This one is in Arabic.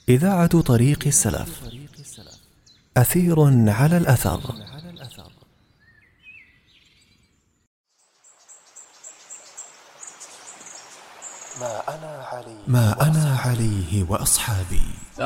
إذاعة طريق السلف، أثير على الأثر. ما أنا عليه وأصحابي.